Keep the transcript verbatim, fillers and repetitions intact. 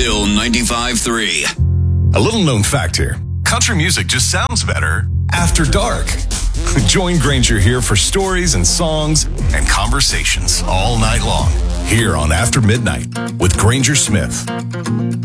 Still ninety-five three. A little known fact here. Country music just sounds better after dark. Join Granger here for stories and songs and conversations all night long here on After Midnight with Granger Smith.